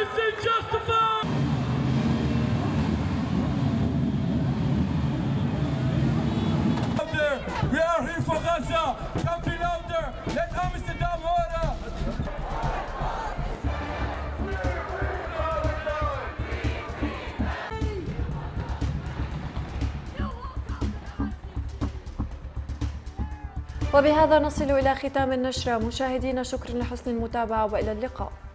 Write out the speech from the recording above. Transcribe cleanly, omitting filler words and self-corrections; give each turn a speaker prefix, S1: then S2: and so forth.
S1: We are here for Gaza. Come be louder. Let Amsterdam horen.
S2: وبهذا نصل إلى ختام النشرة. مشاهدينا شكرا لحسن المتابعة وإلى اللقاء.